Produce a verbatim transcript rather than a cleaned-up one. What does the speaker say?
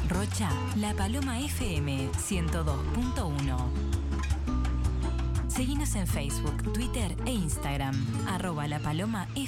Rocha, La Paloma F M ciento dos punto uno. Seguinos en Facebook, Twitter e Instagram, arroba La Paloma F M.